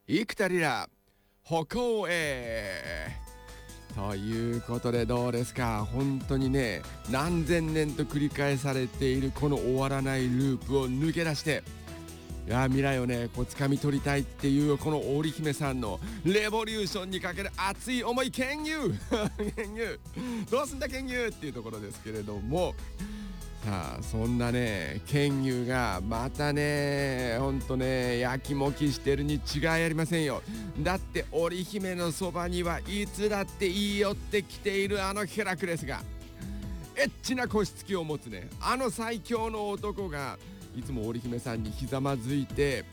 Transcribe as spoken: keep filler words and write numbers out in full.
幾田りら歩行へということで、どうですか。本当にね、何千年と繰り返されているこの終わらないループを抜け出して、いや未来をねこう掴み取りたいっていうこの織姫さんのレボリューションにかける熱い思い、剣友剣友どうすんだ剣友っていうところですけれども、さあそんなね剣友がまたねほんとねやきもきしてるに違いありませんよ。だって織姫のそばにはいつだって言い寄ってきているあのヘラクレスが、エッチな腰つきを持つねあの最強の男がいつも織姫さんにひざまずいて